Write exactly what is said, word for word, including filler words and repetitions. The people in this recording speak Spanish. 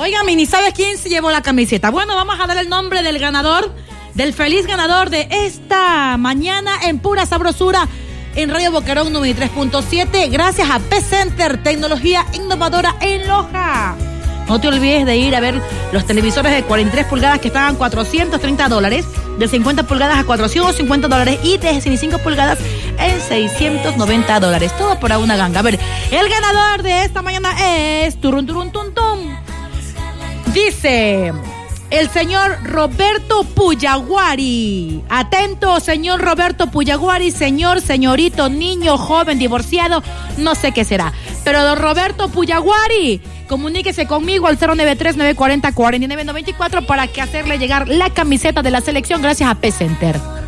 Oigan, ¿y sabes quién se llevó la camiseta? Bueno, vamos a dar el nombre del ganador, del feliz ganador de esta mañana en pura sabrosura en Radio Boquerón noventa y tres punto siete, gracias a P-Center, tecnología innovadora en Loja. No te olvides de ir a ver los televisores de cuarenta y tres pulgadas que estaban cuatrocientos treinta dólares, de cincuenta pulgadas a cuatrocientos cincuenta dólares y de sesenta y cinco pulgadas en seiscientos noventa dólares. Todo por una ganga. A ver, el ganador de esta mañana es... Turun, turun, tum, tum. Dice... el señor Roberto Puyaguari. Atento, señor Roberto Puyaguari, señor, señorito, niño, joven, divorciado, no sé qué será. Pero don Roberto Puyaguari, comuníquese conmigo al cero nueve tres, nueve cuatro cero, cuatro nueve nueve cuatro para que hacerle llegar la camiseta de la selección gracias a P-Center.